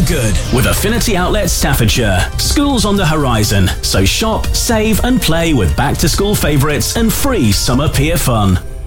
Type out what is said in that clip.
good with Affinity Outlet Staffordshire. School's on the horizon, so shop, save and play with back-to-school favourites and free summer peer fun.